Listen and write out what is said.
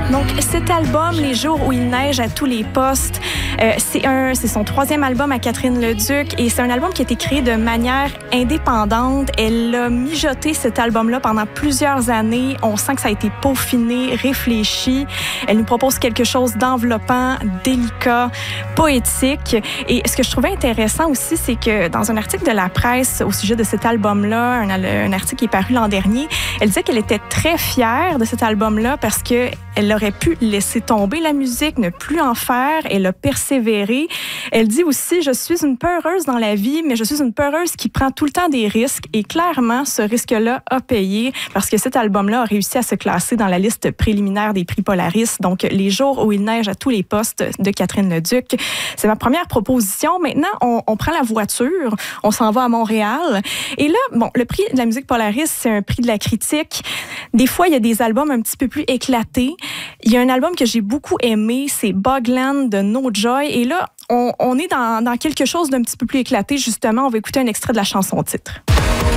Donc, cet album, Les jours où il neige à tous les postes, c'est son 3e album à Catherine Leduc et c'est un album qui a été créé de manière indépendante. Elle a mijoté cet album-là pendant plusieurs années. On sent que ça a été peaufiné, réfléchi. Elle nous propose quelque chose d'enveloppant, délicat, poétique. Et ce que je trouvais intéressant aussi, c'est que dans un article de la presse au sujet de cet album-là, un article qui est paru l'an dernier, elle disait qu'elle était très fière de cet album-là parce que elle aurait pu laisser tomber la musique, ne plus en faire. Elle a persévéré. Elle dit aussi, je suis une peureuse dans la vie, mais je suis une peureuse qui prend tout le temps des risques. Et clairement, ce risque-là a payé parce que cet album-là a réussi à se classer dans la liste préliminaire des prix Polaris. Donc, Les jours où il neige à tous les postes de Catherine Leduc. C'est ma première proposition. Maintenant, on prend la voiture, on s'en va à Montréal. Et là, bon, le prix de la musique Polaris, c'est un prix de la critique. Des fois, il y a des albums un petit peu plus éclatés. Il y a un album que j'ai beaucoup aimé, c'est Bogland de No Joy. Et là, on est dans quelque chose d'un petit peu plus éclaté, justement. On va écouter un extrait de la chanson titre.